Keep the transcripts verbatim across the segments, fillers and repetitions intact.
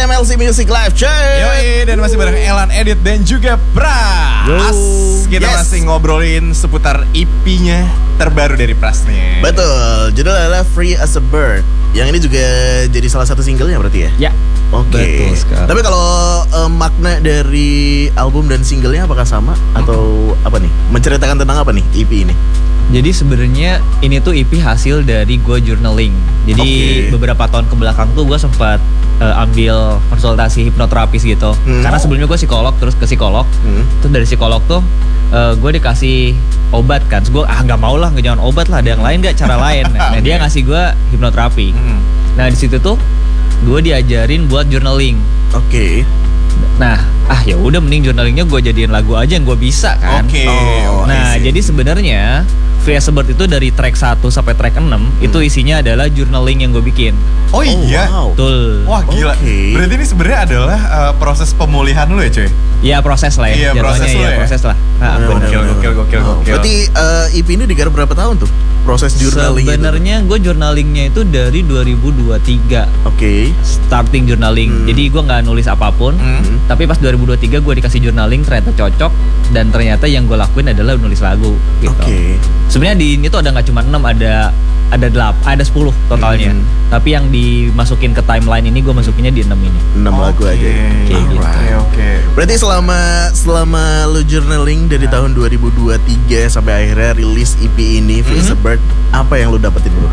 M L C Music Live, cuy. Yoi, dan masih bareng Elan, Edit, dan juga Pras. Kita yes. masih ngobrolin seputar E P-nya terbaru dari Prasnya. Betul, judulnya adalah Free as a Bird. Yang ini juga jadi salah satu singlenya berarti ya? Ya, oke. Okay. Tapi kalau uh, makna dari album dan singlenya apakah sama? Hmm. Atau apa nih? Menceritakan tentang apa nih E P ini? Jadi sebenarnya ini tuh E P hasil dari gue journaling. Jadi okay. beberapa tahun kebelakang tuh gue sempat uh, ambil konsultasi hipnoterapis gitu. Hmm. Karena sebelumnya gue psikolog, terus ke psikolog. Hmm. Terus dari psikolog tuh uh, gue dikasih obat kan. Terus gue ah nggak mau lah, nggak jangan obat lah. Ada yang lain nggak, cara lain. Nah okay. dia ngasih gue hipnoterapi. Hmm. Nah di situ tuh gue diajarin buat journaling. Oke. Okay. Nah, ah ya udah mending journalingnya gue jadiin lagu aja yang gue bisa kan. Oke. Okay. Oh, nah, jadi sebenarnya Free as a Bird itu dari track satu sampai track enam hmm. itu isinya adalah journaling yang gue bikin. Oh iya. Oh, wow. Betul. Wah gila. Okay. Berarti ini sebenarnya adalah uh, proses pemulihan lu ya, cuy? Iya, proses lah ya. Iya, proses ya, ya. proses lah. Nah, gokil, gokil, gokil, oh. gokil. Berarti uh, E P ini digarap berapa tahun tuh? Proses journaling sebenarnya gue journalingnya itu dari dua ribu dua puluh tiga. Oke. Okay. Starting journaling. Hmm. Jadi gue nggak nulis apapun. Hmm. Tapi pas dua ribu dua puluh tiga gue dikasih journaling, ternyata cocok, dan ternyata yang gue lakuin adalah nulis lagu gitu. Oke. Okay. Sebenarnya di ini tuh ada nggak cuma enam, ada ada delapan, ada sepuluh totalnya. Hmm. Tapi yang dimasukin ke timeline ini gue masukinnya di enam ini. enam okay. lagu aja. Kayak gitu. Oke, okay, oke. Okay. Berarti selama selama lu journaling dari nah. tahun dua ribu dua puluh tiga sampai akhirnya rilis E P ini Free as a Bird, apa yang lu dapetin bro?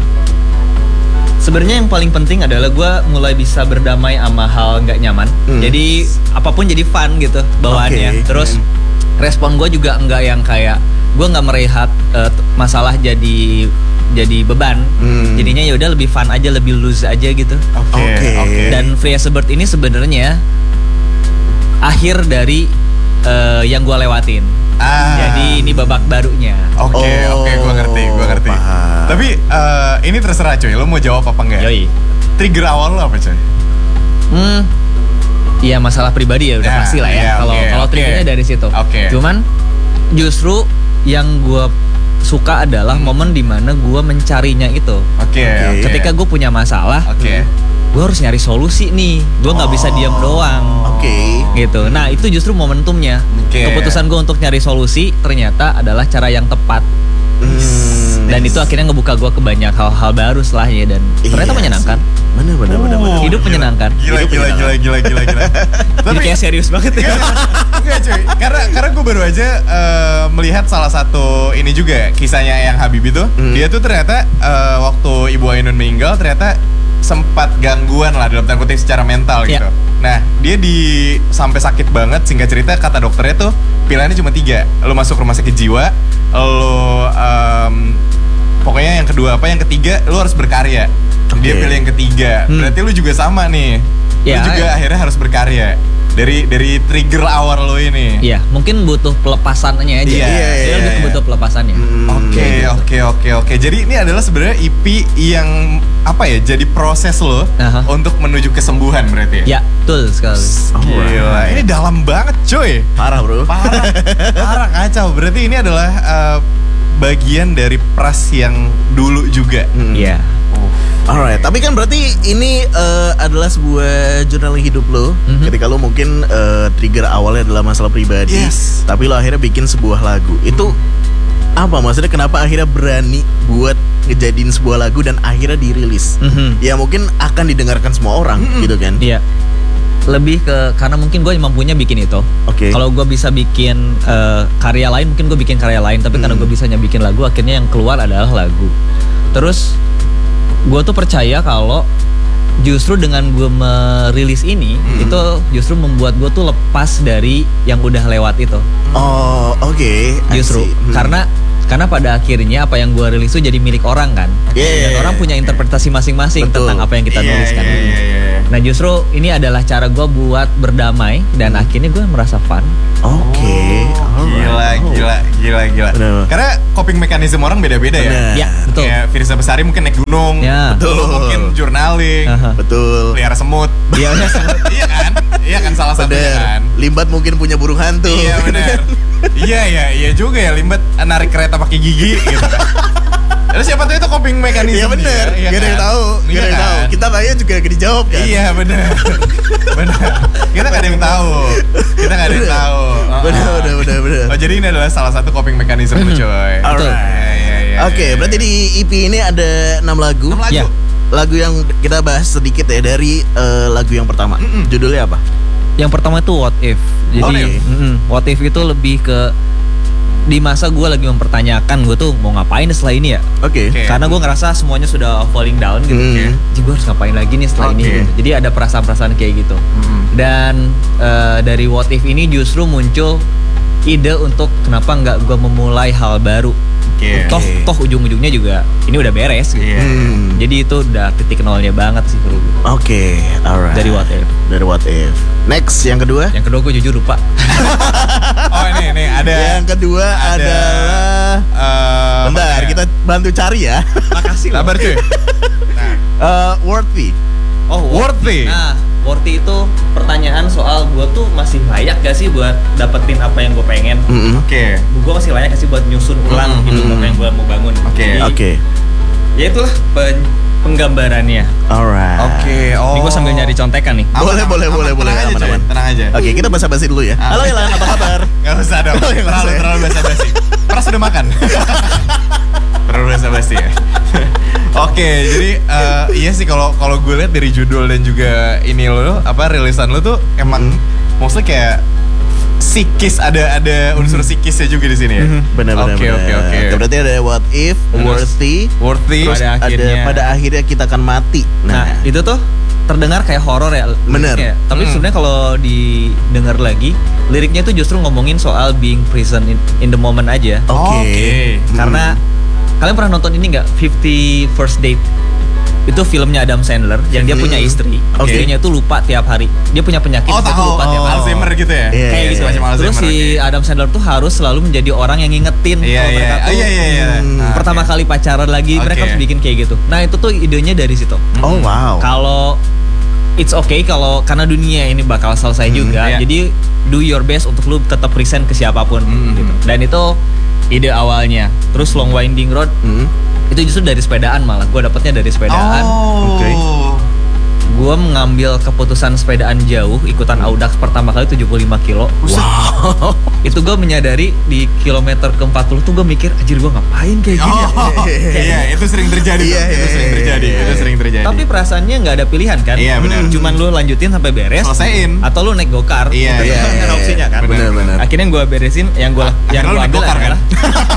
Sebenarnya yang paling penting adalah gue mulai bisa berdamai sama hal nggak nyaman. Hmm. Jadi apapun jadi fun gitu bawaannya. Okay. Terus hmm. respon gue juga nggak yang kayak gue nggak melihat uh, masalah jadi jadi beban. Hmm. Jadinya ya udah lebih fun aja, lebih loose aja gitu. Oke. Okay. Okay. Okay. Dan Free as a Bird ini sebenarnya akhir dari uh, yang gue lewatin. Ah. Jadi ini babak barunya. Oke, okay, oh, oke, okay, gue ngerti, gue ngerti. Paham. Tapi uh, ini terserah cuy, lo mau jawab apa enggak? Yoi. Trigger awal lo apa cuy? Hmm, iya masalah pribadi ya udah nah, pasti lah ya. Kalau yeah, kalau okay, triggernya okay. dari situ. Okay. Cuman justru yang gue suka adalah hmm. momen dimana gue mencarinya itu. Oke. Okay, okay. Ketika gue punya masalah, okay. gue harus nyari solusi nih. Gue nggak oh. bisa diam doang. Oke. Okay. Gitu. Nah itu justru momentumnya. Okay. Keputusan gue untuk nyari solusi ternyata adalah cara yang tepat. Hmm. Dan itu akhirnya ngebuka gue ke banyak hal-hal baru setelahnya, dan ternyata yes. menyenangkan. Bener bener bener. Oh, hidup gila. menyenangkan. Gila hidup gila, menyenangkan. gila gila gila gila. Tapi kayak serius banget ya. Enggak cuy. Karena karena gue baru aja uh, melihat salah satu ini juga kisahnya Eyang Habibie tuh. Hmm. Dia tuh ternyata uh, waktu Ibu Ainun meninggal ternyata sempat gangguan lah dalam tanda kutip secara mental gitu. Yeah. Nah dia di sampai sakit banget, singkat cerita kata dokternya tuh pilihannya cuma tiga. Lo masuk rumah sakit jiwa, lo um, pokoknya yang kedua apa, yang ketiga lo harus berkarya. Okay. Dia pilih yang ketiga. Hmm. Berarti lo juga sama nih. Yeah, lo juga yeah. akhirnya harus berkarya. Dari dari trigger awal lo ini. Iya, mungkin butuh pelepasannya aja. Iya, iya, iya, lebih iya. butuh pelepasannya. Oke, oke, oke, oke. Jadi ini adalah sebenarnya E P yang apa ya? Jadi proses lo uh-huh. untuk menuju kesembuhan berarti ya? Ya, betul sekali. Oh, gila, ini dalam banget, cuy. Parah, bro. Parah, parah kacau. Berarti ini adalah uh, bagian dari Pras yang dulu juga. Iya. Hmm. Alright, tapi kan berarti ini uh, adalah sebuah journaling hidup lo. Mm-hmm. Ketika lo mungkin uh, trigger awalnya adalah masalah pribadi, yes. tapi lo akhirnya bikin sebuah lagu. Itu mm. apa maksudnya? Kenapa akhirnya berani buat ngejadiin sebuah lagu dan akhirnya dirilis? Mm-hmm. Ya mungkin akan didengarkan semua orang, mm-hmm. gitu kan? Iya. Lebih ke karena mungkin gue mampunya bikin itu. Oke. Okay. Kalau gue bisa bikin uh, karya lain, mungkin gue bikin karya lain. Tapi mm. karena gue bisanya bikin lagu, akhirnya yang keluar adalah lagu. Terus gue tuh percaya kalau justru dengan gue merilis ini hmm. itu justru membuat gue tuh lepas dari yang udah lewat itu. Oh oke. Okay. Justru hmm. karena karena pada akhirnya apa yang gue rilis itu jadi milik orang kan. Yeah, dan orang punya interpretasi masing-masing betul. Tentang apa yang kita yeah, nulis kan. Yeah, yeah, yeah. Nah justru ini adalah cara gue buat berdamai dan hmm. akhirnya gue merasa fun. Oke. Okay. Oh, gila, oh. gila, gila, gila. Bener. Karena coping mekanisme orang beda-beda ya. Ya, betul. Kayak Firza Besari mungkin naik gunung, ya. Betul. Mungkin journaling, uh-huh. betul. Pelihara semut. Iya, iya kan? Iya kan salah satunya kan. Limbat mungkin punya burung hantu. Iya benar. Iya ya, iya juga ya Limbat narik kereta pakai gigi gitu kan. Terus siapa tahu itu coping mechanism. Iya bener, dia, gak ada yang kan? tahu, Iya gak ada yang kan? tahu. Kita tanya juga gak dijawab kan? Iya bener, bener. Kita gak ada yang tahu, kita gak ada yang tahu. Bener, bener, bener, bener. Oh jadi ini adalah salah satu coping mechanism lu coy. Alright. Iya, iya, iya, Oke, iya. berarti di E P ini ada enam lagu. enam lagu. Ya. Lagu yang kita bahas sedikit ya dari eh, lagu yang pertama. Mm-mm. Judulnya apa? Yang pertama itu What If. Jadi What If? mm-mm, What If itu lebih ke di masa gue lagi mempertanyakan gue tuh mau ngapain setelah ini ya. Oke. Oke. Karena gue ngerasa semuanya sudah falling down gitu. Hmm. Jadi gue harus ngapain lagi nih setelah ini Oke. gitu. Jadi ada perasaan-perasaan kayak gitu. Mm-mm. Dan eh, dari What If ini justru muncul ide untuk kenapa nggak gue memulai hal baru. Oke. Toh toh ujung-ujungnya juga ini udah beres gitu. Iya. Hmm. Jadi itu udah titik nolnya banget sih menurut gue. Oke, alright. Dari What If. Dari What If. Next, yang kedua. Yang kedua gue jujur lupa. Oh ini ini ada. Yang kedua ada, adalah eh, bentar, mana ya? kita bantu cari ya. Makasih loh. Sabar cuy. Eh, Worthy. Oh, Worthy. Nah, worthy itu pertanyaan soal gue tuh masih layak gak sih buat dapetin apa yang gue pengen. Mm-mm. Oke. Gue masih layak gak sih buat nyusun ulang Mm, gitu mm, apa yang gue mau bangun. Oke. Jadi, Oke. ya itulah pen- penggambarannya. Alright. Oke. Oh. Ini gue sambil nyari contekan nih. Aman, Boleh, aman, boleh, aman. boleh, boleh. Tenang aja, Aman, coy. aman. Tenang aja. Oke, kita basa-basi dulu ya. Ah. Halo Ilan, apa kabar? Gak usah dong. Oh, yang terlalu usah ya? terlalu basa-basi. Pras udah makan. Terlalu basa-basi ya. Oke, jadi eh, iya sih kalau kalau gue lihat dari judul dan juga ini lo apa rilisan lo tuh emang maksudnya kayak psikis ada ada unsur psikisnya juga di sini ya. Benar, benar, Oke, benar. oke, oke. Berarti ada What If, Terus, Worthy, Worthy. terus Pada ada akhirnya. pada akhirnya kita akan mati. Nah, Nah, itu tuh terdengar kayak horor ya Bener. liriknya. Tapi Hmm. sebenarnya kalau didengar lagi, liriknya tuh justru ngomongin soal being present in, in the moment aja. oke. Oke. Hmm. Karena kalian pernah nonton ini nggak Fifty First Date? Itu filmnya Adam Sandler yang dia Hmm. punya istri. Oke. Istrinya tuh lupa tiap hari. Dia punya penyakit Oh, dia tuh tahu. lupa tiap Oh, hari. Alzheimer gitu ya. Iya, Kayak iya, gitu. iya. Macam Terus Alzheimer, si oke. Adam Sandler tuh harus selalu menjadi orang yang ngingetin Iya, kalau iya. mereka Oh, tuh iya, iya, iya. Hmm. Ah, pertama oke. kali pacaran lagi, mereka Oke. harus bikin kayak gitu. Nah, itu tuh idenya dari situ. Oh wow. Kalau it's okay kalau karena dunia ini bakal selesai Hmm, juga. iya. Jadi do your best untuk lu tetap present ke siapapun Hmm. gitu. Dan itu ide awalnya. Terus Long Winding Road Hmm. itu justru dari sepedaan malah. Gue dapetnya dari sepedaan. Oh. Oke. Gue mengambil keputusan sepedaan jauh, ikutan Audax pertama kali tujuh puluh lima kilo. Wow. Itu gue menyadari di kilometer ke empat puluh tuh gue mikir, anjir gue ngapain kayak gini ya? Oh, iya, itu sering terjadi. Iya, tuh. iya, Itu sering iya, terjadi. iya. Itu sering terjadi. Tapi perasaannya nggak ada pilihan kan? Iya, benar. Cuman lu lanjutin sampai beres. Selesaiin. Atau lu naik gokar. Iya, Itu iya, kan iya, ada opsinya kan? benar, benar. Akhirnya gue beresin, yang gue yang Akhirnya lu gue naik ambil gokar kan? adalah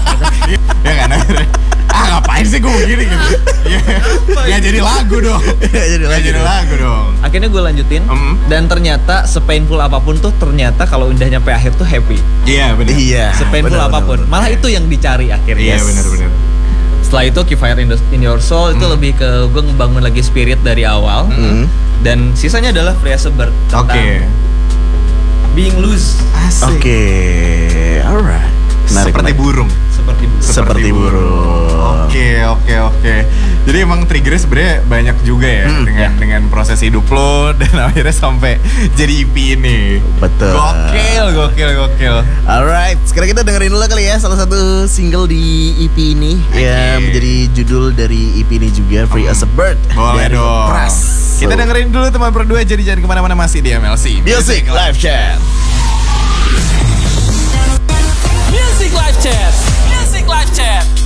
Ya kan? Ah ngapain sih gue begini gitu? Iya. Ya jadi lagu dong. Jadi Ya lagi. jadi lagu dong. akhirnya gue lanjutin Em. dan ternyata sepainful apapun tuh ternyata kalau udah nyampe akhir tuh happy. Iya benar. Iya. Sepainful benar, apapun. benar, Malah itu yang dicari akhirnya. Iya benar-benar. Setelah itu Keep Fire in, the- in Your Soul itu Hmm. lebih ke gue ngebangun lagi spirit dari awal. Hmm. Dan sisanya adalah Free as a Bird tentang Oke. being loose Asik. Oke. Alright. Menarik, Seperti menarik. burung. seperti Seperti burung. Oke oke oke. Jadi emang triggernya sebenarnya banyak juga ya Hmm, dengan ya. dengan proses hidup lo dan akhirnya sampai jadi E P ini. Betul. Gokil gokil gokil. Alright, sekarang kita dengerin dulu kali ya salah satu single di E P ini yang menjadi judul dari E P ini juga, Free as a Bird. Boleh dari dong. Pras. Kita So, dengerin dulu teman berdua, jadi jangan kemana-mana, masih di M L C Music Live Chat. Music Live Chat. Music Live Chat.